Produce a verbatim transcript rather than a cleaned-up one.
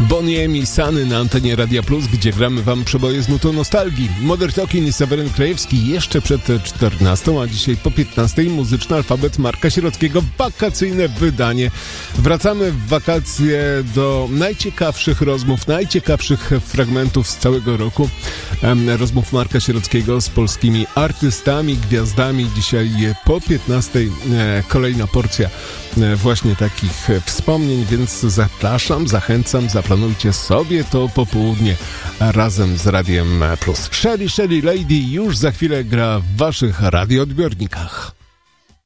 Bonnie M i Sunny na antenie Radia Plus, gdzie gramy wam przeboje z nutą nostalgii. Modern Talking i Seweryn Krajewski jeszcze przed czternastą, a dzisiaj po piętnastej muzyczny alfabet Marka Sierockiego, wakacyjne wydanie. Wracamy w wakacje do najciekawszych rozmów, najciekawszych fragmentów z całego roku. Rozmów Marka Sierockiego z polskimi artystami, gwiazdami. Dzisiaj po piętnastej kolejna porcja właśnie takich wspomnień, więc zapraszam, zachęcam, zaplanujcie sobie to popołudnie razem z Radiem Plus. Shelly, Shelly Lady już za chwilę gra w waszych radioodbiornikach.